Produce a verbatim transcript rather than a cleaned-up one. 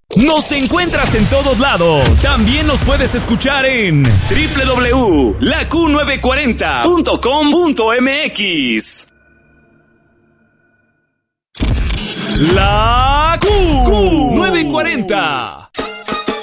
Nos encuentras en todos lados. También nos puedes escuchar en doble u doble u doble u punto la q novecientos cuarenta punto com punto m x. La Q, Q novecientos cuarenta.